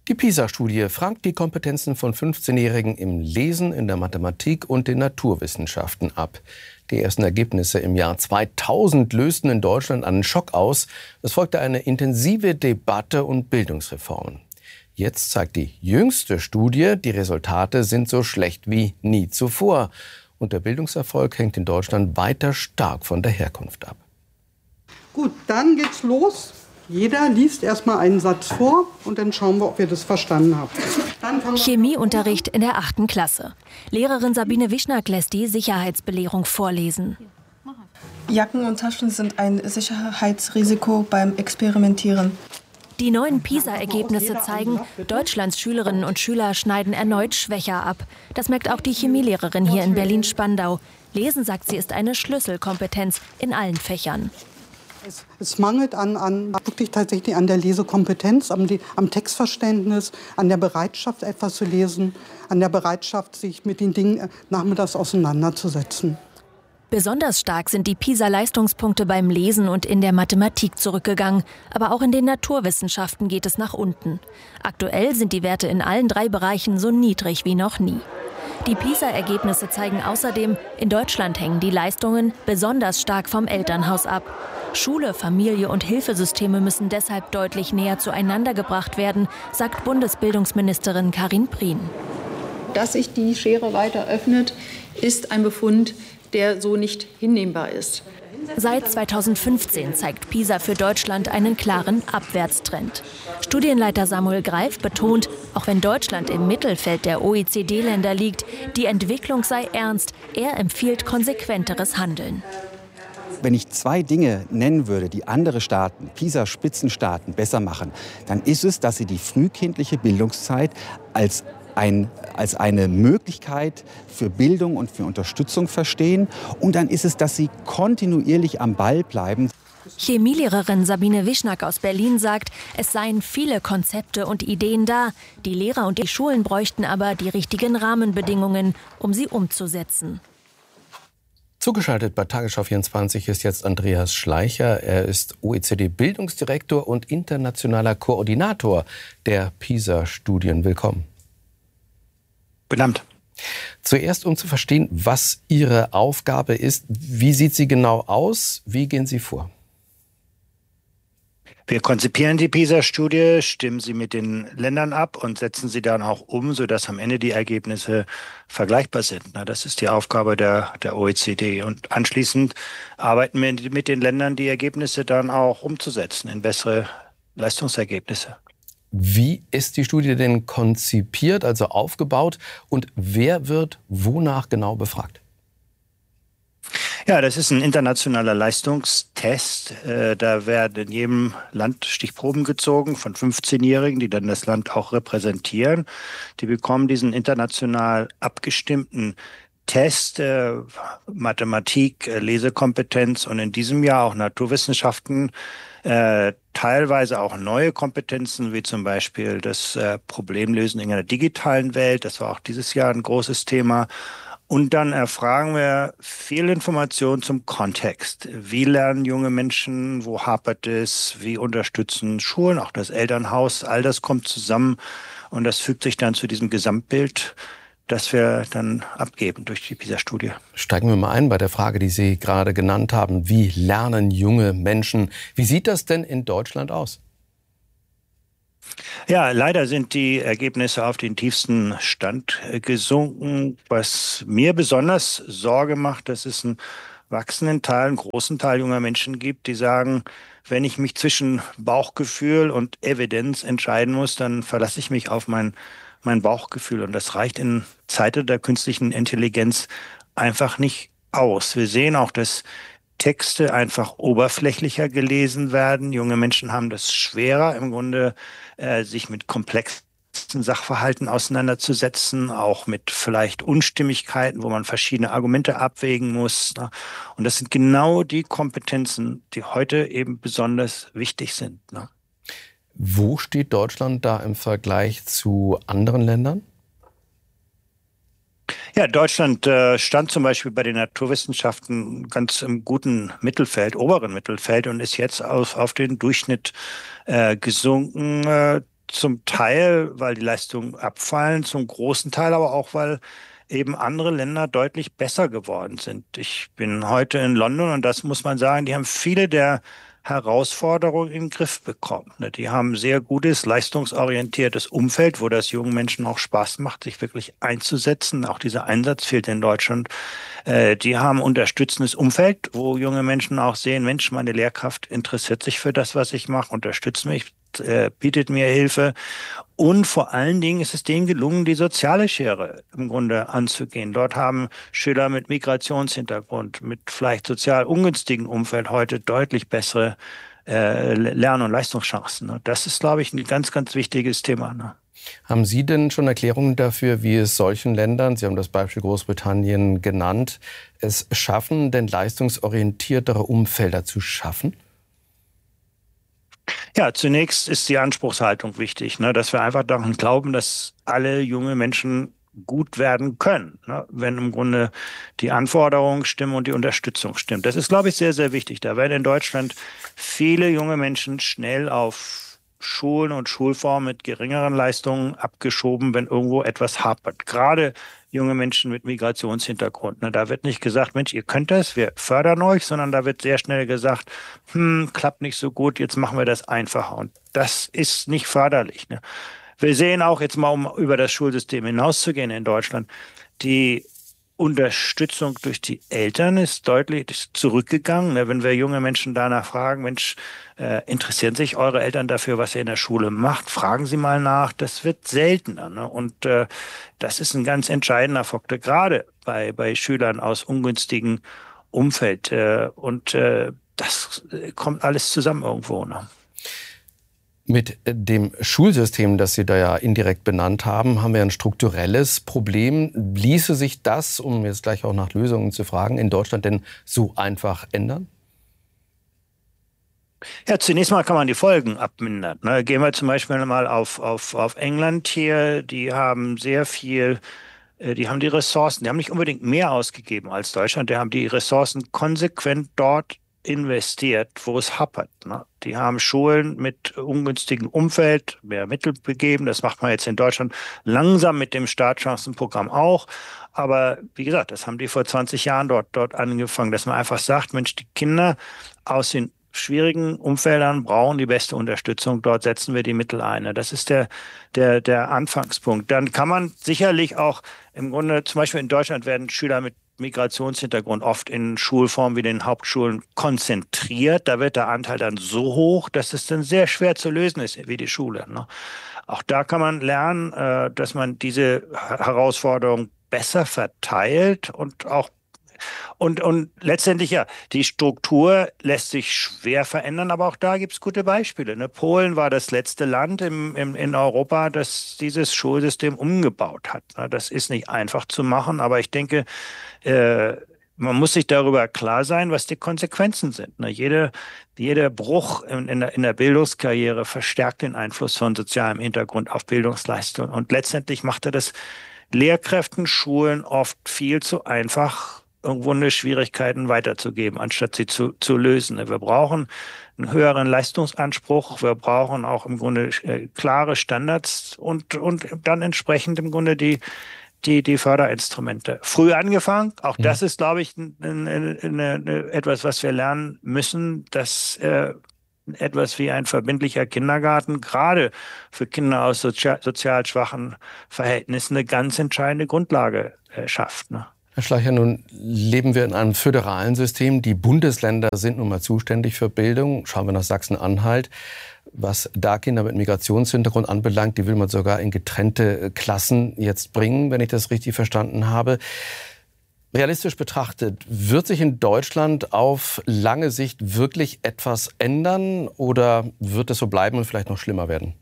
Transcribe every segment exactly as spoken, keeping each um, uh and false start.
Die PISA-Studie fragt die Kompetenzen von fünfzehnjährigen im Lesen, in der Mathematik und den Naturwissenschaften ab. Die ersten Ergebnisse im Jahr zweitausend lösten in Deutschland einen Schock aus. Es folgte eine intensive Debatte und Bildungsreformen. Jetzt zeigt die jüngste Studie, die Resultate sind so schlecht wie nie zuvor. Und der Bildungserfolg hängt in Deutschland weiter stark von der Herkunft ab. Gut, dann geht's los. Jeder liest erstmal einen Satz vor und dann schauen wir, ob wir das verstanden haben. Chemieunterricht in der achten Klasse. Lehrerin Sabine Wischnack lässt die Sicherheitsbelehrung vorlesen. Jacken und Taschen sind ein Sicherheitsrisiko beim Experimentieren. Die neuen PISA-Ergebnisse zeigen, Deutschlands Schülerinnen und Schüler schneiden erneut schwächer ab. Das merkt auch die Chemielehrerin hier in Berlin-Spandau. Lesen, sagt sie, ist eine Schlüsselkompetenz in allen Fächern. Es, es mangelt an, an, wirklich tatsächlich an der Lesekompetenz, am, am Textverständnis, an der Bereitschaft, etwas zu lesen, an der Bereitschaft, sich mit den Dingen nachmittags auseinanderzusetzen. Besonders stark sind die PISA-Leistungspunkte beim Lesen und in der Mathematik zurückgegangen. Aber auch in den Naturwissenschaften geht es nach unten. Aktuell sind die Werte in allen drei Bereichen so niedrig wie noch nie. Die PISA-Ergebnisse zeigen außerdem, in Deutschland hängen die Leistungen besonders stark vom Elternhaus ab. Schule, Familie und Hilfesysteme müssen deshalb deutlich näher zueinander gebracht werden, sagt Bundesbildungsministerin Karin Prien. Dass sich die Schere weiter öffnet, ist ein Befund, der so nicht hinnehmbar ist. Seit zweitausendfünfzehn zeigt PISA für Deutschland einen klaren Abwärtstrend. Studienleiter Samuel Greif betont, auch wenn Deutschland im Mittelfeld der O E C D-Länder liegt, die Entwicklung sei ernst. Er empfiehlt konsequenteres Handeln. Wenn ich zwei Dinge nennen würde, die andere Staaten, PISA-Spitzenstaaten, besser machen, dann ist es, dass sie die frühkindliche Bildungszeit als Ein, als eine Möglichkeit für Bildung und für Unterstützung verstehen. Und dann ist es, dass sie kontinuierlich am Ball bleiben. Chemielehrerin Sabine Wischnack aus Berlin sagt, es seien viele Konzepte und Ideen da. Die Lehrer und die Schulen bräuchten aber die richtigen Rahmenbedingungen, um sie umzusetzen. Zugeschaltet bei Tagesschau vierundzwanzig ist jetzt Andreas Schleicher. Er ist O E C D-Bildungsdirektor und internationaler Koordinator der PISA-Studien. Willkommen. Benannt. Zuerst, um zu verstehen, was Ihre Aufgabe ist, wie sieht sie genau aus? Wie gehen Sie vor? Wir konzipieren die PISA-Studie, stimmen sie mit den Ländern ab und setzen sie dann auch um, sodass am Ende die Ergebnisse vergleichbar sind. Na, das ist die Aufgabe der, der O E C D. Und anschließend arbeiten wir mit den Ländern, die Ergebnisse dann auch umzusetzen in bessere Leistungsergebnisse. Wie ist die Studie denn konzipiert, also aufgebaut, und wer wird wonach genau befragt? Ja, das ist ein internationaler Leistungstest. Da werden in jedem Land Stichproben gezogen von fünfzehnjährigen, die dann das Land auch repräsentieren. Die bekommen diesen international abgestimmten Test, äh, Mathematik, äh, Lesekompetenz und in diesem Jahr auch Naturwissenschaften, äh, teilweise auch neue Kompetenzen, wie zum Beispiel das äh, Problemlösen in einer digitalen Welt. Das war auch dieses Jahr ein großes Thema. Und dann erfragen wir viel Information zum Kontext. Wie lernen junge Menschen? Wo hapert es? Wie unterstützen Schulen? Auch das Elternhaus. All das kommt zusammen und das fügt sich dann zu diesem Gesamtbild, das wir dann abgeben durch die PISA-Studie. Steigen wir mal ein bei der Frage, die Sie gerade genannt haben. Wie lernen junge Menschen? Wie sieht das denn in Deutschland aus? Ja, leider sind die Ergebnisse auf den tiefsten Stand gesunken. Was mir besonders Sorge macht, dass es einen wachsenden Teil, einen großen Teil junger Menschen gibt, die sagen, wenn ich mich zwischen Bauchgefühl und Evidenz entscheiden muss, dann verlasse ich mich auf mein mein Bauchgefühl. Und das reicht in Zeiten der künstlichen Intelligenz einfach nicht aus. Wir sehen auch, dass Texte einfach oberflächlicher gelesen werden. Junge Menschen haben das schwerer, im Grunde äh, sich mit komplexen Sachverhalten auseinanderzusetzen, auch mit vielleicht Unstimmigkeiten, wo man verschiedene Argumente abwägen muss. Ne? Und das sind genau die Kompetenzen, die heute eben besonders wichtig sind. Ne? Wo steht Deutschland da im Vergleich zu anderen Ländern? Ja, Deutschland äh, stand zum Beispiel bei den Naturwissenschaften ganz im guten Mittelfeld, oberen Mittelfeld und ist jetzt auf, auf den Durchschnitt äh, gesunken. Äh, zum Teil, weil die Leistungen abfallen, zum großen Teil aber auch, weil eben andere Länder deutlich besser geworden sind. Ich bin heute in London und das muss man sagen, die haben viele der Herausforderungen in den Griff bekommen. Die haben sehr gutes, leistungsorientiertes Umfeld, wo das jungen Menschen auch Spaß macht, sich wirklich einzusetzen. Auch dieser Einsatz fehlt in Deutschland. Die haben ein unterstützendes Umfeld, wo junge Menschen auch sehen, Mensch, meine Lehrkraft interessiert sich für das, was ich mache, unterstützt mich, bietet mir Hilfe. Und vor allen Dingen ist es denen gelungen, die soziale Schere im Grunde anzugehen. Dort haben Schüler mit Migrationshintergrund, mit vielleicht sozial ungünstigen Umfeld heute deutlich bessere äh, Lern- und Leistungschancen. Ne? Das ist, glaube ich, ein ganz, ganz wichtiges Thema. Ne? Haben Sie denn schon Erklärungen dafür, wie es solchen Ländern, Sie haben das Beispiel Großbritannien genannt, es schaffen, denn leistungsorientiertere Umfelder zu schaffen? Ja, zunächst ist die Anspruchshaltung wichtig, ne, dass wir einfach daran glauben, dass alle junge Menschen gut werden können, ne, wenn im Grunde die Anforderungen stimmen und die Unterstützung stimmt. Das ist, glaube ich, sehr, sehr wichtig. Da werden in Deutschland viele junge Menschen schnell auf Schulen und Schulformen mit geringeren Leistungen abgeschoben, wenn irgendwo etwas hapert. Gerade junge Menschen mit Migrationshintergrund. Ne? Da wird nicht gesagt, Mensch, ihr könnt das, wir fördern euch, sondern da wird sehr schnell gesagt, hm, klappt nicht so gut, jetzt machen wir das einfacher. Und das ist nicht förderlich. Ne? Wir sehen auch jetzt mal, um über das Schulsystem hinauszugehen in Deutschland, die Unterstützung durch die Eltern ist deutlich zurückgegangen. Wenn wir junge Menschen danach fragen, Mensch, äh, interessieren sich eure Eltern dafür, was ihr in der Schule macht? Fragen Sie mal nach. Das wird seltener. Ne? Und äh, das ist ein ganz entscheidender Faktor, gerade bei, bei Schülern aus ungünstigen Umfeld. Äh, und äh, das kommt alles zusammen irgendwo. Ne? Mit dem Schulsystem, das Sie da ja indirekt benannt haben, haben wir ein strukturelles Problem. Ließe sich das, um jetzt gleich auch nach Lösungen zu fragen, in Deutschland denn so einfach ändern? Ja, zunächst mal kann man die Folgen abmindern. Ne? Gehen wir zum Beispiel mal auf, auf, auf England hier. Die haben sehr viel, die haben die Ressourcen, die haben nicht unbedingt mehr ausgegeben als Deutschland, die haben die Ressourcen konsequent dort investiert, wo es hapert. Ne? Die haben Schulen mit ungünstigem Umfeld mehr Mittel gegeben. Das macht man jetzt in Deutschland langsam mit dem Startchancenprogramm auch. Aber wie gesagt, das haben die vor zwanzig Jahren dort, dort angefangen, dass man einfach sagt, Mensch, die Kinder aus den schwierigen Umfeldern brauchen die beste Unterstützung. Dort setzen wir die Mittel ein. Das ist der, der, der Anfangspunkt. Dann kann man sicherlich auch im Grunde, zum Beispiel in Deutschland werden Schüler mit Migrationshintergrund oft in Schulformen wie den Hauptschulen konzentriert. Da wird der Anteil dann so hoch, dass es dann sehr schwer zu lösen ist, wie die Schule. Ne? Auch da kann man lernen, äh, dass man diese Herausforderung besser verteilt und auch Und, und letztendlich ja, die Struktur lässt sich schwer verändern, aber auch da gibt es gute Beispiele. Ne? Polen war das letzte Land im, im, in Europa, das dieses Schulsystem umgebaut hat. Ne? Das ist nicht einfach zu machen, aber ich denke, äh, man muss sich darüber klar sein, was die Konsequenzen sind. Ne? Jede, jeder Bruch in, in, der, in der Bildungskarriere verstärkt den Einfluss von sozialem Hintergrund auf Bildungsleistung. Und letztendlich macht er das Lehrkräften, Schulen oft viel zu einfach, irgendwo eine Schwierigkeiten weiterzugeben, anstatt sie zu, zu lösen. Wir brauchen einen höheren Leistungsanspruch, wir brauchen auch im Grunde äh, klare Standards und, und dann entsprechend im Grunde die, die, die Förderinstrumente. Früh angefangen, auch das ist, glaube ich, eine, eine, eine, etwas, was wir lernen müssen, dass äh, etwas wie ein verbindlicher Kindergarten gerade für Kinder aus sozial, sozial schwachen Verhältnissen eine ganz entscheidende Grundlage äh, schafft. Ne? Herr Schleicher, nun leben wir in einem föderalen System. Die Bundesländer sind nun mal zuständig für Bildung. Schauen wir nach Sachsen-Anhalt. Was da Kinder mit Migrationshintergrund anbelangt, die will man sogar in getrennte Klassen jetzt bringen, wenn ich das richtig verstanden habe. Realistisch betrachtet, wird sich in Deutschland auf lange Sicht wirklich etwas ändern oder wird es so bleiben und vielleicht noch schlimmer werden?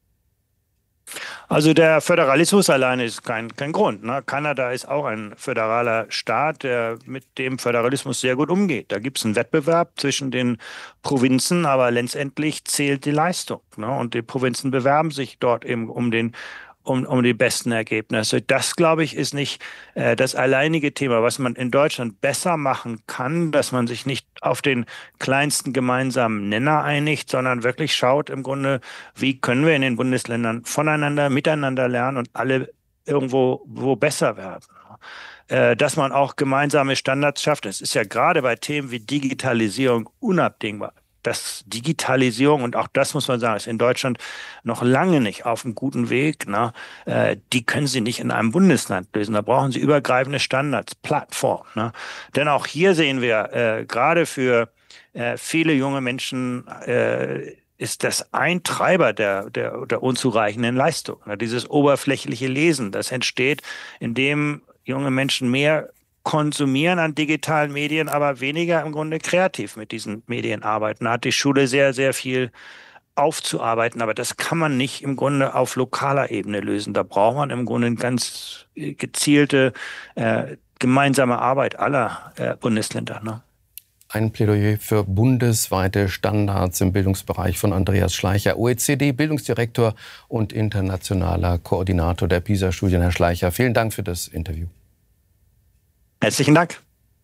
Also der Föderalismus alleine ist kein, kein Grund. Ne? Kanada ist auch ein föderaler Staat, der mit dem Föderalismus sehr gut umgeht. Da gibt es einen Wettbewerb zwischen den Provinzen, aber letztendlich zählt die Leistung. Ne? Und die Provinzen bewerben sich dort eben um den um, um die besten Ergebnisse. Das, glaube ich, ist nicht äh, das alleinige Thema, was man in Deutschland besser machen kann, dass man sich nicht auf den kleinsten gemeinsamen Nenner einigt, sondern wirklich schaut im Grunde, wie können wir in den Bundesländern voneinander, miteinander lernen und alle irgendwo wo besser werden. Äh, dass man auch gemeinsame Standards schafft. Das ist ja gerade bei Themen wie Digitalisierung unabdingbar. Das Digitalisierung, und auch das muss man sagen, ist in Deutschland noch lange nicht auf einem guten Weg. Ne? Äh, die können Sie nicht in einem Bundesland lösen. Da brauchen Sie übergreifende Standards, Plattformen. Ne? Denn auch hier sehen wir, äh, gerade für äh, viele junge Menschen äh, ist das ein Treiber der, der, der unzureichenden Leistung. Ne? Dieses oberflächliche Lesen, das entsteht, indem junge Menschen mehr konsumieren an digitalen Medien, aber weniger im Grunde kreativ mit diesen Medien arbeiten. Da hat die Schule sehr, sehr viel aufzuarbeiten, aber das kann man nicht im Grunde auf lokaler Ebene lösen. Da braucht man im Grunde eine ganz gezielte äh, gemeinsame Arbeit aller äh, Bundesländer. Ne? Ein Plädoyer für bundesweite Standards im Bildungsbereich von Andreas Schleicher, O E C D-Bildungsdirektor und internationaler Koordinator der PISA-Studien. Herr Schleicher, vielen Dank für das Interview. Herzlichen Dank.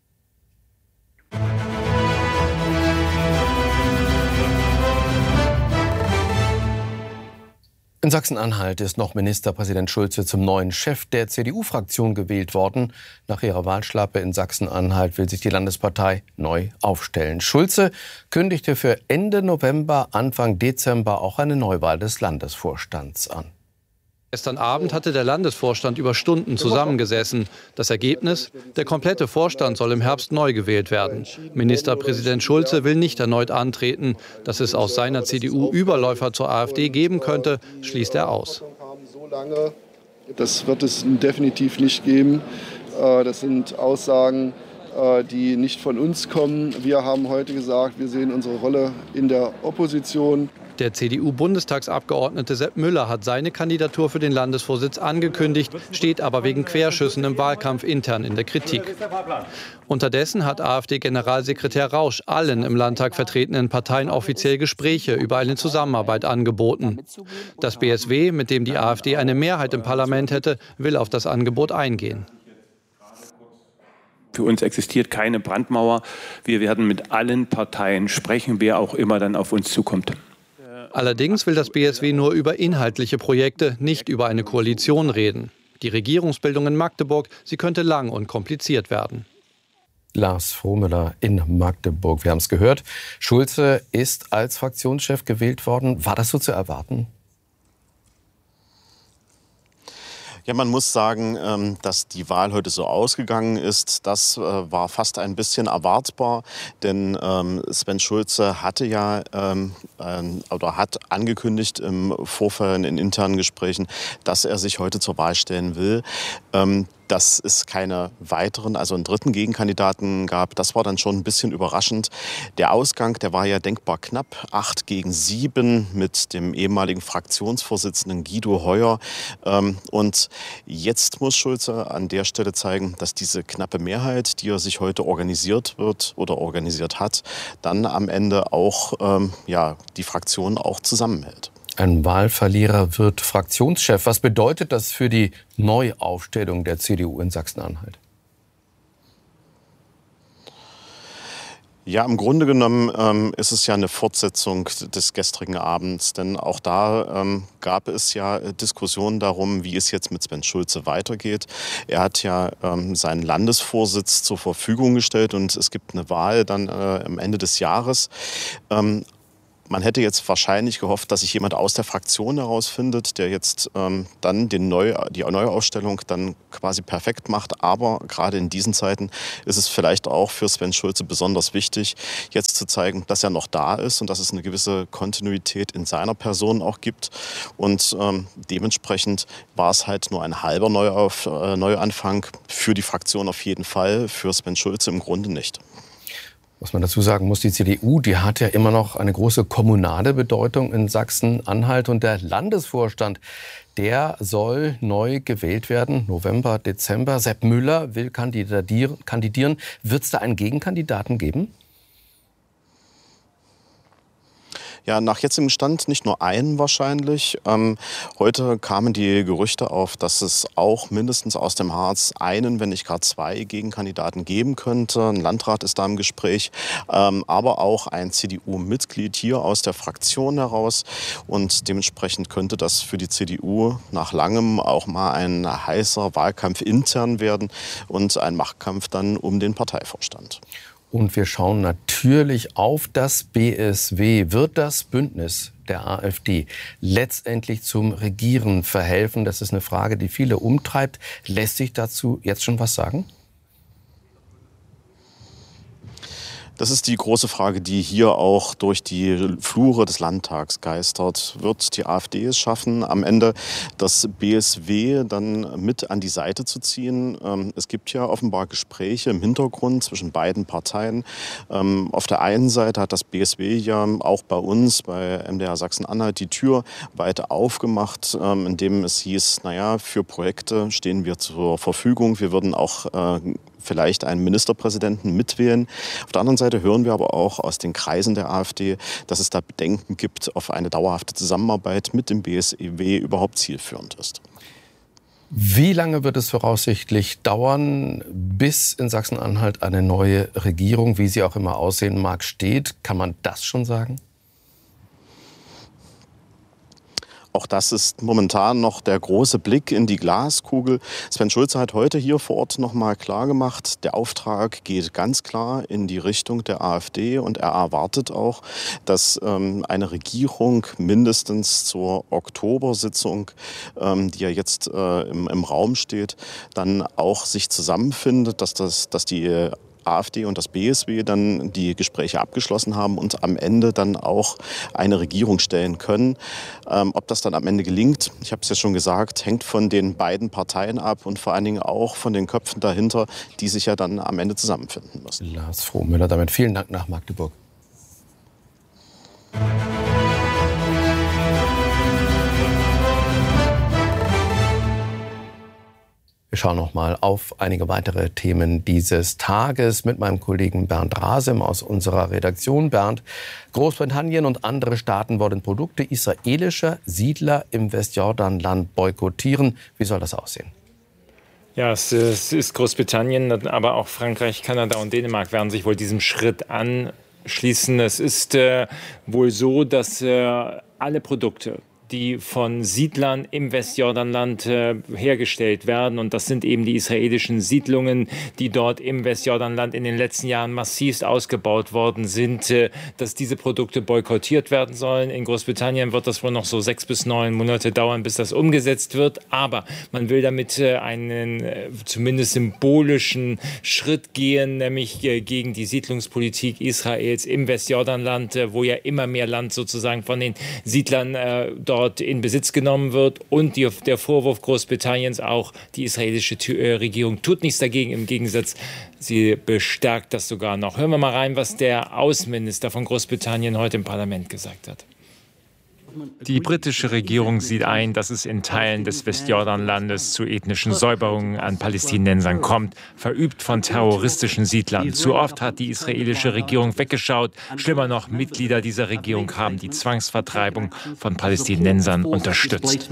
In Sachsen-Anhalt ist noch Ministerpräsident Schulze zum neuen Chef der C D U-Fraktion gewählt worden. Nach ihrer Wahlschlappe in Sachsen-Anhalt will sich die Landespartei neu aufstellen. Schulze kündigte für Ende November, Anfang Dezember auch eine Neuwahl des Landesvorstands an. Gestern Abend hatte der Landesvorstand über Stunden zusammengesessen. Das Ergebnis? Der komplette Vorstand soll im Herbst neu gewählt werden. Ministerpräsident Schulze will nicht erneut antreten. Dass es aus seiner C D U Überläufer zur AfD geben könnte, schließt er aus. Das wird es definitiv nicht geben. Das sind Aussagen, die nicht von uns kommen. Wir haben heute gesagt, wir sehen unsere Rolle in der Opposition. Der C D U-Bundestagsabgeordnete Sepp Müller hat seine Kandidatur für den Landesvorsitz angekündigt, steht aber wegen Querschüssen im Wahlkampf intern in der Kritik. Unterdessen hat AfD-Generalsekretär Rausch allen im Landtag vertretenen Parteien offiziell Gespräche über eine Zusammenarbeit angeboten. Das B S W, mit dem die AfD eine Mehrheit im Parlament hätte, will auf das Angebot eingehen. Für uns existiert keine Brandmauer. Wir werden mit allen Parteien sprechen, wer auch immer dann auf uns zukommt. Allerdings will das B S W nur über inhaltliche Projekte, nicht über eine Koalition reden. Die Regierungsbildung in Magdeburg, sie könnte lang und kompliziert werden. Lars Frohmüller in Magdeburg. Wir haben es gehört. Schulze ist als Fraktionschef gewählt worden. War das so zu erwarten? Ja, man muss sagen, dass die Wahl heute so ausgegangen ist, das war fast ein bisschen erwartbar, denn Sven Schulze hatte ja oder hat angekündigt im Vorfeld in internen Gesprächen, dass er sich heute zur Wahl stellen will. Dass es keine weiteren, also einen dritten Gegenkandidaten gab, das war dann schon ein bisschen überraschend. Der Ausgang, der war ja denkbar knapp, acht gegen sieben mit dem ehemaligen Fraktionsvorsitzenden Guido Heuer. Und jetzt muss Schulze an der Stelle zeigen, dass diese knappe Mehrheit, die er sich heute organisiert wird oder organisiert hat, dann am Ende auch ähm, ja, die Fraktion auch zusammenhält. Ein Wahlverlierer wird Fraktionschef. Was bedeutet das für die Neuaufstellung der C D U in Sachsen-Anhalt? Ja, im Grunde genommen ähm, ist es ja eine Fortsetzung des gestrigen Abends, denn auch da ähm, gab es ja Diskussionen darum, wie es jetzt mit Sven Schulze weitergeht. Er hat ja ähm, seinen Landesvorsitz zur Verfügung gestellt und es gibt eine Wahl dann äh, am Ende des Jahres. Ähm, Man hätte jetzt wahrscheinlich gehofft, dass sich jemand aus der Fraktion herausfindet, der jetzt ähm, dann den Neu die Neuausstellung dann quasi perfekt macht. Aber gerade in diesen Zeiten ist es vielleicht auch für Sven Schulze besonders wichtig, jetzt zu zeigen, dass er noch da ist und dass es eine gewisse Kontinuität in seiner Person auch gibt. Und ähm, dementsprechend war es halt nur ein halber Neuauf, äh, Neuanfang für die Fraktion auf jeden Fall, für Sven Schulze im Grunde nicht. Was man dazu sagen muss, die C D U, die hat ja immer noch eine große kommunale Bedeutung in Sachsen-Anhalt. Und der Landesvorstand, der soll neu gewählt werden, November, Dezember. Sepp Müller will kandidieren. Wird es da einen Gegenkandidaten geben? Ja, nach jetzigem Stand nicht nur einen wahrscheinlich. Ähm, heute kamen die Gerüchte auf, dass es auch mindestens aus dem Harz einen, wenn nicht gar zwei Gegenkandidaten geben könnte. Ein Landrat ist da im Gespräch, ähm, aber auch ein C D U-Mitglied hier aus der Fraktion heraus. Und dementsprechend könnte das für die C D U nach langem auch mal ein heißer Wahlkampf intern werden und ein Machtkampf dann um den Parteivorstand. Und wir schauen natürlich auf das B S W. Wird das Bündnis der AfD letztendlich zum Regieren verhelfen? Das ist eine Frage, die viele umtreibt. Lässt sich dazu jetzt schon was sagen? Das ist die große Frage, die hier auch durch die Flure des Landtags geistert. Wird die AfD es schaffen, am Ende das B S W dann mit an die Seite zu ziehen? Es gibt ja offenbar Gespräche im Hintergrund zwischen beiden Parteien. Auf der einen Seite hat das B S W ja auch bei uns, bei M D R Sachsen-Anhalt, die Tür weiter aufgemacht, indem es hieß, naja, für Projekte stehen wir zur Verfügung. Wir würden auch vielleicht einen Ministerpräsidenten mitwählen. Auf der anderen Seite hören wir aber auch aus den Kreisen der AfD, dass es da Bedenken gibt, ob eine dauerhafte Zusammenarbeit mit dem B S W überhaupt zielführend ist. Wie lange wird es voraussichtlich dauern, bis in Sachsen-Anhalt eine neue Regierung, wie sie auch immer aussehen mag, steht? Kann man das schon sagen? Auch das ist momentan noch der große Blick in die Glaskugel. Sven Schulze hat heute hier vor Ort noch mal klar gemacht, der Auftrag geht ganz klar in die Richtung der AfD und er erwartet auch, dass ähm, eine Regierung mindestens zur Oktobersitzung, ähm, die ja jetzt äh, im, im Raum steht, dann auch sich zusammenfindet, dass, das, dass die AfD und das B S W dann die Gespräche abgeschlossen haben und am Ende dann auch eine Regierung stellen können. Ähm, ob das dann am Ende gelingt, ich habe es ja schon gesagt, hängt von den beiden Parteien ab und vor allen Dingen auch von den Köpfen dahinter, die sich ja dann am Ende zusammenfinden müssen. Lars Frohmüller, damit vielen Dank nach Magdeburg. Wir schauen noch mal auf einige weitere Themen dieses Tages mit meinem Kollegen Bernd Rasem aus unserer Redaktion. Bernd, Großbritannien und andere Staaten wollen Produkte israelischer Siedler im Westjordanland boykottieren. Wie soll das aussehen? Ja, es ist Großbritannien, aber auch Frankreich, Kanada und Dänemark werden sich wohl diesem Schritt anschließen. Es ist äh, wohl so, dass äh, alle Produkte, die von Siedlern im Westjordanland äh, hergestellt werden. Und das sind eben die israelischen Siedlungen, die dort im Westjordanland in den letzten Jahren massivst ausgebaut worden sind, äh, dass diese Produkte boykottiert werden sollen. In Großbritannien wird das wohl noch so sechs bis neun Monate dauern, bis das umgesetzt wird. Aber man will damit äh, einen äh, zumindest symbolischen Schritt gehen, nämlich äh, gegen die Siedlungspolitik Israels im Westjordanland, äh, wo ja immer mehr Land sozusagen von den Siedlern äh, dort in Besitz genommen wird. Und die, der Vorwurf Großbritanniens auch, die israelische äh, Regierung tut nichts dagegen. Im Gegensatz, sie bestärkt das sogar noch. Hören wir mal rein, was der Außenminister von Großbritannien heute im Parlament gesagt hat. Die britische Regierung sieht ein, dass es in Teilen des Westjordanlandes zu ethnischen Säuberungen an Palästinensern kommt, verübt von terroristischen Siedlern. Zu oft hat die israelische Regierung weggeschaut. Schlimmer noch, Mitglieder dieser Regierung haben die Zwangsvertreibung von Palästinensern unterstützt.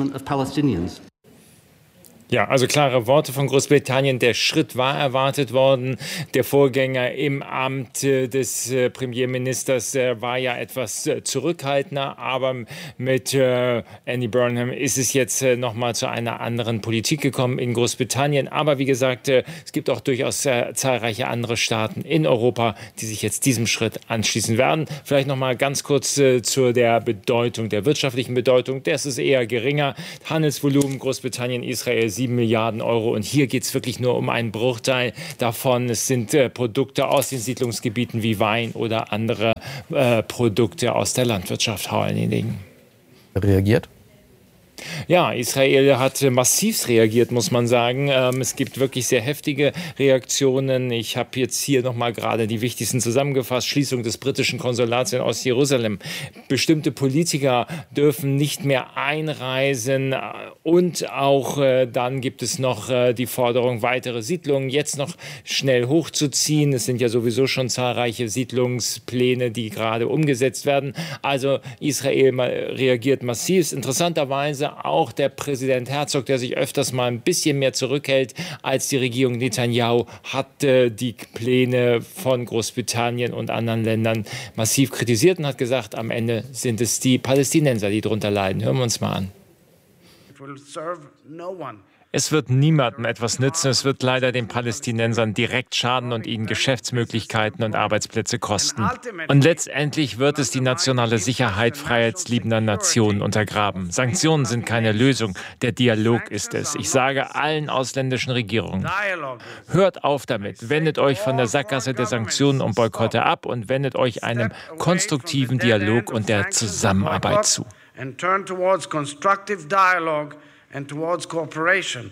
Ja, also klare Worte von Großbritannien. Der Schritt war erwartet worden. Der Vorgänger im Amt des äh, Premierministers äh, war ja etwas äh, zurückhaltender. Aber mit äh, Andy Burnham ist es jetzt äh, noch mal zu einer anderen Politik gekommen in Großbritannien. Aber wie gesagt, äh, es gibt auch durchaus äh, zahlreiche andere Staaten in Europa, die sich jetzt diesem Schritt anschließen werden. Vielleicht noch mal ganz kurz äh, zu der Bedeutung, der wirtschaftlichen Bedeutung. Das ist eher geringer. Handelsvolumen Großbritannien, Israel, sieben Milliarden Euro. Und hier geht es wirklich nur um einen Bruchteil davon. Es sind äh, Produkte aus den Siedlungsgebieten wie Wein oder andere äh, Produkte aus der Landwirtschaft vor allen Dingen. Reagiert? Ja, Israel hat massiv reagiert, muss man sagen. Ähm, es gibt wirklich sehr heftige Reaktionen. Ich habe jetzt hier nochmal gerade die wichtigsten zusammengefasst. Schließung des britischen Konsulats in Ostjerusalem. Bestimmte Politiker dürfen nicht mehr einreisen. Und auch äh, dann gibt es noch äh, die Forderung, weitere Siedlungen jetzt noch schnell hochzuziehen. Es sind ja sowieso schon zahlreiche Siedlungspläne, die gerade umgesetzt werden. Also Israel reagiert massiv. Interessanterweise auch der Präsident Herzog, der sich öfters mal ein bisschen mehr zurückhält als die Regierung Netanyahu, hat äh, die Pläne von Großbritannien und anderen Ländern massiv kritisiert und hat gesagt, am Ende sind es die Palästinenser, die darunter leiden. Hören wir uns mal an. Es wird niemandem etwas nützen. Es wird leider den Palästinensern direkt schaden und ihnen Geschäftsmöglichkeiten und Arbeitsplätze kosten. Und letztendlich wird es die nationale Sicherheit freiheitsliebender Nationen untergraben. Sanktionen sind keine Lösung. Der Dialog ist es. Ich sage allen ausländischen Regierungen, hört auf damit. Wendet euch von der Sackgasse der Sanktionen und Boykotte ab und wendet euch einem konstruktiven Dialog und der Zusammenarbeit zu. And towards cooperation.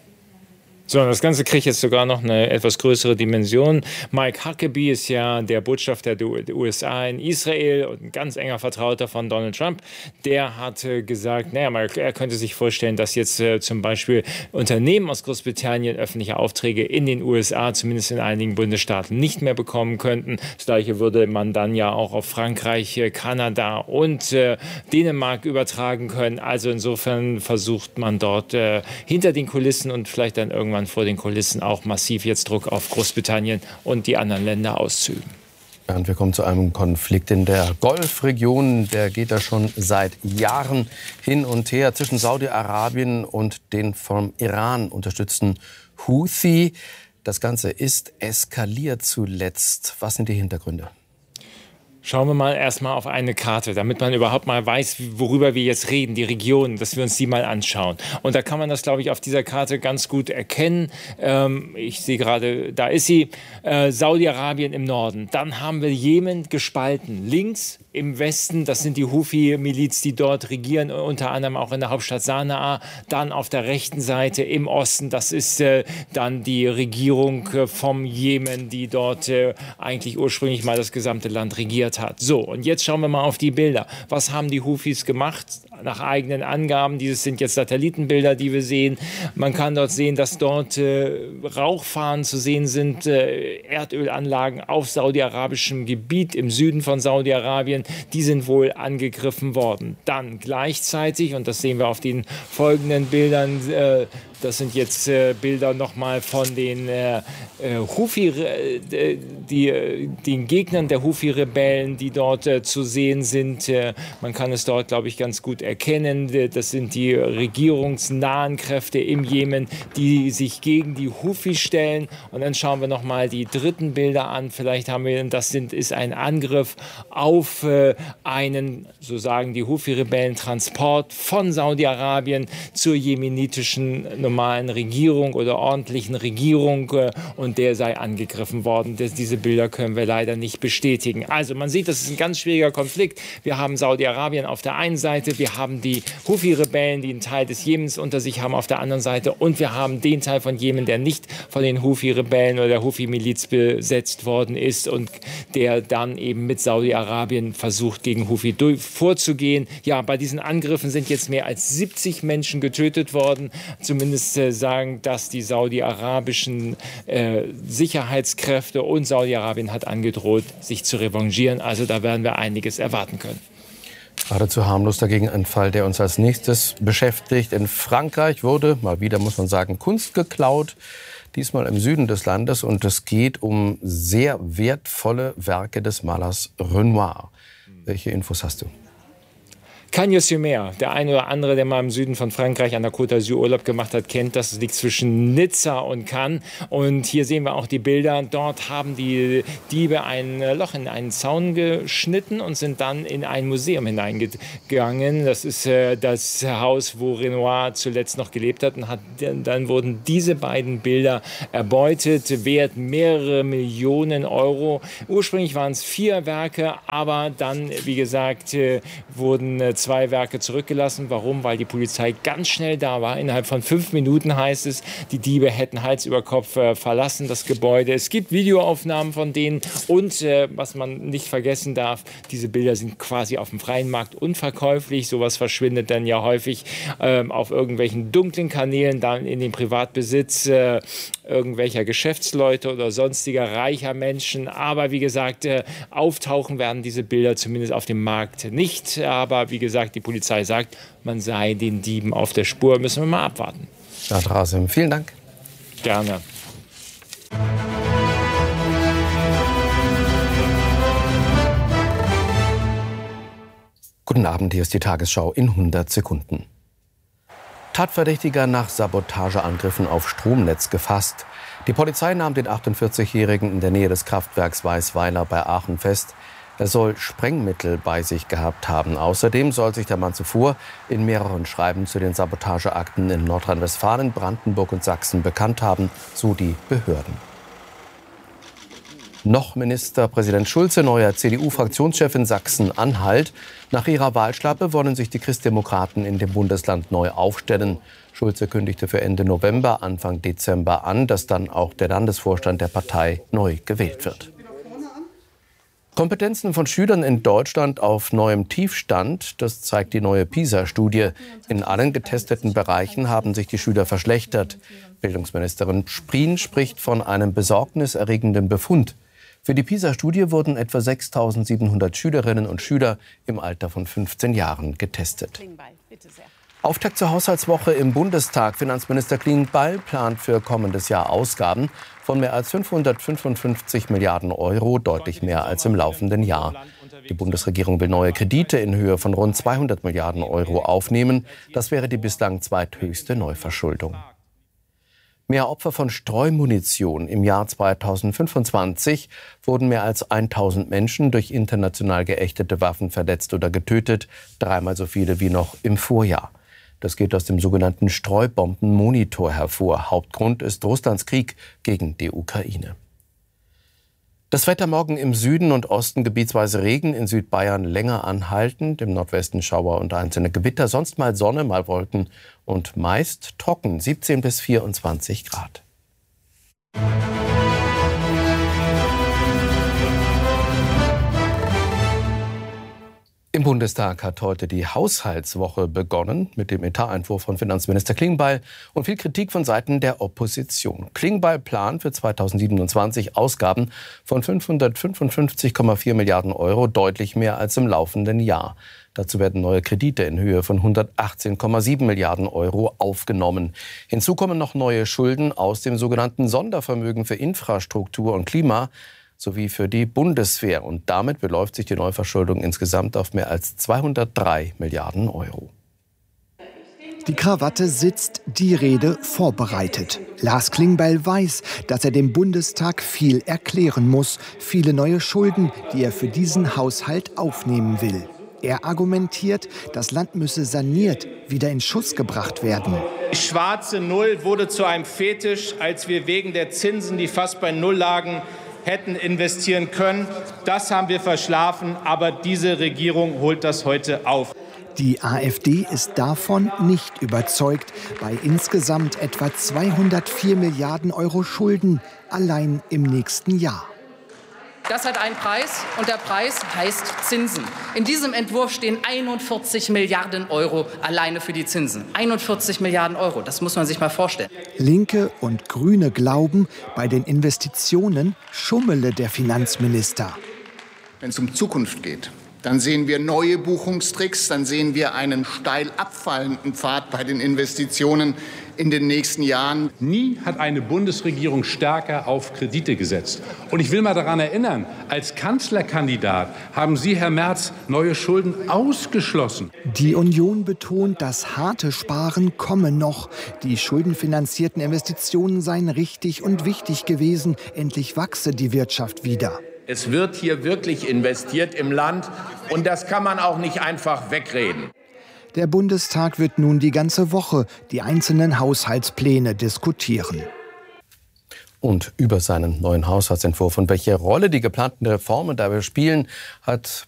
So, das Ganze kriegt jetzt sogar noch eine etwas größere Dimension. Mike Huckabee ist ja der Botschafter der U S A in Israel und ein ganz enger Vertrauter von Donald Trump. Der hat äh, gesagt, naja, er könnte sich vorstellen, dass jetzt äh, zum Beispiel Unternehmen aus Großbritannien öffentliche Aufträge in den U S A, zumindest in einigen Bundesstaaten, nicht mehr bekommen könnten. Das Gleiche würde man dann ja auch auf Frankreich, äh, Kanada und äh, Dänemark übertragen können. Also insofern versucht man dort äh, hinter den Kulissen und vielleicht dann irgendwann vor den Kulissen auch massiv jetzt Druck auf Großbritannien und die anderen Länder auszuüben. Ja, und wir kommen zu einem Konflikt in der Golfregion. Der geht da schon seit Jahren hin und her zwischen Saudi-Arabien und den vom Iran unterstützten Houthi. Das Ganze ist eskaliert zuletzt. Was sind die Hintergründe? Schauen wir mal erstmal auf eine Karte, damit man überhaupt mal weiß, worüber wir jetzt reden, die Regionen, dass wir uns die mal anschauen. Und da kann man das, glaube ich, auf dieser Karte ganz gut erkennen. Ähm, ich sehe gerade, da ist sie, äh, Saudi-Arabien im Norden. Dann haben wir Jemen gespalten. Links im Westen, das sind die Houthi-Miliz, die dort regieren, unter anderem auch in der Hauptstadt Sanaa. Dann auf der rechten Seite im Osten, das ist äh, dann die Regierung äh, vom Jemen, die dort äh, eigentlich ursprünglich mal das gesamte Land regiert hat. So, und jetzt schauen wir mal auf die Bilder. Was haben die Houthis gemacht? Nach eigenen Angaben, dieses sind jetzt Satellitenbilder, die wir sehen. Man kann dort sehen, dass dort äh, Rauchfahnen zu sehen sind, äh, Erdölanlagen auf saudi-arabischem Gebiet im Süden von Saudi-Arabien. Die sind wohl angegriffen worden. Dann gleichzeitig, und das sehen wir auf den folgenden Bildern, äh, das sind jetzt äh, Bilder nochmal von den äh, Houthi, äh, die, äh, den Gegnern der Houthi-Rebellen, die dort äh, zu sehen sind. Äh, man kann es dort, glaube ich, ganz gut erkennen. Das sind die regierungsnahen Kräfte im Jemen, die sich gegen die Houthi stellen. Und dann schauen wir nochmal die dritten Bilder an. Vielleicht haben wir, das sind, ist ein Angriff auf äh, einen, so sagen die Houthi-Rebellen, Transport von Saudi-Arabien zur jemenitischen normalen Regierung oder ordentlichen Regierung äh, und der sei angegriffen worden. Das, diese Bilder können wir leider nicht bestätigen. Also man sieht, das ist ein ganz schwieriger Konflikt. Wir haben Saudi-Arabien auf der einen Seite, wir haben die Houthi-Rebellen, die einen Teil des Jemens unter sich haben, auf der anderen Seite, und wir haben den Teil von Jemen, der nicht von den Houthi-Rebellen oder der Houthi-Miliz besetzt worden ist und der dann eben mit Saudi-Arabien versucht, gegen Houthi vorzugehen. Ja, bei diesen Angriffen sind jetzt mehr als siebzig Menschen getötet worden. Zumindest äh, sagen das die saudi-arabischen äh, Sicherheitskräfte, und Saudi-Arabien hat angedroht, sich zu revanchieren. Also da werden wir einiges erwarten können. Geradezu harmlos dagegen ein Fall, der uns als nächstes beschäftigt. In Frankreich wurde, mal wieder muss man sagen, Kunst geklaut. Diesmal im Süden des Landes. Und es geht um sehr wertvolle Werke des Malers Renoir. Welche Infos hast du? Cagnes-sur-Mer, der eine oder andere, der mal im Süden von Frankreich an der Côte d'Azur Urlaub gemacht hat, kennt das. Es liegt zwischen Nizza und Cannes. Und hier sehen wir auch die Bilder. Dort haben die Diebe ein Loch in einen Zaun geschnitten und sind dann in ein Museum hineingegangen. Das ist äh, das Haus, wo Renoir zuletzt noch gelebt hat. Und hat, dann wurden diese beiden Bilder erbeutet, wert mehrere Millionen Euro. Ursprünglich waren es vier Werke, aber dann, wie gesagt, äh, wurden äh, zwei Werke zurückgelassen. Warum? Weil die Polizei ganz schnell da war. Innerhalb von fünf Minuten heißt es, die Diebe hätten Hals über Kopf äh, verlassen, das Gebäude. Es gibt Videoaufnahmen von denen und, äh, was man nicht vergessen darf, diese Bilder sind quasi auf dem freien Markt unverkäuflich. Sowas verschwindet dann ja häufig äh, auf irgendwelchen dunklen Kanälen, dann in den Privatbesitz äh, irgendwelcher Geschäftsleute oder sonstiger reicher Menschen. Aber wie gesagt, äh, auftauchen werden diese Bilder zumindest auf dem Markt nicht. Aber wie gesagt, die Polizei sagt, man sei den Dieben auf der Spur. Müssen wir mal abwarten. Herr Rasim, vielen Dank. Gerne. Guten Abend, hier ist die Tagesschau in hundert Sekunden. Tatverdächtiger nach Sabotageangriffen auf Stromnetz gefasst. Die Polizei nahm den achtundvierzigjährigen in der Nähe des Kraftwerks Weißweiler bei Aachen fest. Er soll Sprengmittel bei sich gehabt haben. Außerdem soll sich der Mann zuvor in mehreren Schreiben zu den Sabotageakten in Nordrhein-Westfalen, Brandenburg und Sachsen bekannt haben, so die Behörden. Noch Ministerpräsident Schulze, neuer C D U-Fraktionschef in Sachsen-Anhalt. Nach ihrer Wahlschlappe wollen sich die Christdemokraten in dem Bundesland neu aufstellen. Schulze kündigte für Ende November, Anfang Dezember an, dass dann auch der Landesvorstand der Partei neu gewählt wird. Kompetenzen von Schülern in Deutschland auf neuem Tiefstand, das zeigt die neue PISA-Studie. In allen getesteten Bereichen haben sich die Schüler verschlechtert. Bildungsministerin Sprien spricht von einem besorgniserregenden Befund. Für die PISA-Studie wurden etwa sechstausendsiebenhundert Schülerinnen und Schüler im Alter von fünfzehn Jahren getestet. Auftakt zur Haushaltswoche im Bundestag. Finanzminister Klingbeil plant für kommendes Jahr Ausgaben von mehr als fünfhundertfünfundfünfzig Milliarden Euro, deutlich mehr als im laufenden Jahr. Die Bundesregierung will neue Kredite in Höhe von rund zweihundert Milliarden Euro aufnehmen. Das wäre die bislang zweithöchste Neuverschuldung. Mehr Opfer von Streumunition. Im Jahr zweitausendfünfundzwanzig wurden mehr als tausend Menschen durch international geächtete Waffen verletzt oder getötet, dreimal so viele wie noch im Vorjahr. Das geht aus dem sogenannten Streubombenmonitor hervor. Hauptgrund ist Russlands Krieg gegen die Ukraine. Das Wetter morgen im Süden und Osten gebietsweise Regen, in Südbayern länger anhaltend, im Nordwesten Schauer und einzelne Gewitter, sonst mal Sonne, mal Wolken und meist trocken, siebzehn bis vierundzwanzig Grad. Im Bundestag hat heute die Haushaltswoche begonnen mit dem Etatentwurf von Finanzminister Klingbeil und viel Kritik von Seiten der Opposition. Klingbeil plant für zweitausendsiebenundzwanzig Ausgaben von fünfhundertfünfundfünfzig Komma vier Milliarden Euro, deutlich mehr als im laufenden Jahr. Dazu werden neue Kredite in Höhe von hundertachtzehn Komma sieben Milliarden Euro aufgenommen. Hinzu kommen noch neue Schulden aus dem sogenannten Sondervermögen für Infrastruktur und Klima sowie für die Bundeswehr. Und damit beläuft sich die Neuverschuldung insgesamt auf mehr als zweihundertdrei Milliarden Euro. Die Krawatte sitzt, die Rede vorbereitet. Lars Klingbeil weiß, dass er dem Bundestag viel erklären muss. Viele neue Schulden, die er für diesen Haushalt aufnehmen will. Er argumentiert, das Land müsse saniert, wieder in Schuss gebracht werden. Die schwarze Null wurde zu einem Fetisch, als wir wegen der Zinsen, die fast bei Null lagen, hätten investieren können. Das haben wir verschlafen, aber diese Regierung holt das heute auf. Die AfD ist davon nicht überzeugt. Bei insgesamt etwa zweihundertvier Milliarden Euro Schulden allein im nächsten Jahr. Das hat einen Preis und der Preis heißt Zinsen. In diesem Entwurf stehen einundvierzig Milliarden Euro alleine für die Zinsen. einundvierzig Milliarden Euro, das muss man sich mal vorstellen. Linke und Grüne glauben, bei den Investitionen schummele der Finanzminister. Wenn es um Zukunft geht, dann sehen wir neue Buchungstricks, dann sehen wir einen steil abfallenden Pfad bei den Investitionen in den nächsten Jahren. Nie hat eine Bundesregierung stärker auf Kredite gesetzt. Und ich will mal daran erinnern, als Kanzlerkandidat haben Sie, Herr Merz, neue Schulden ausgeschlossen. Die Union betont, das harte Sparen komme noch. Die schuldenfinanzierten Investitionen seien richtig und wichtig gewesen. Endlich wachse die Wirtschaft wieder. Es wird hier wirklich investiert im Land und das kann man auch nicht einfach wegreden. Der Bundestag wird nun die ganze Woche die einzelnen Haushaltspläne diskutieren. Und über seinen neuen Haushaltsentwurf und welche Rolle die geplanten Reformen dabei spielen, hat